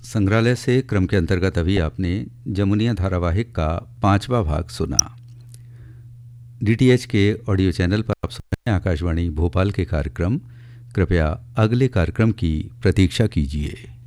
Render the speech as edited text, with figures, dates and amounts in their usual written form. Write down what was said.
संग्रहालय से क्रम के अंतर्गत अभी आपने जमुनिया धारावाहिक का 5वां भाग सुना। डीटीएच के ऑडियो चैनल पर आप सुन रहे हैं आकाशवाणी भोपाल के कार्यक्रम। कृपया अगले कार्यक्रम की प्रतीक्षा कीजिए।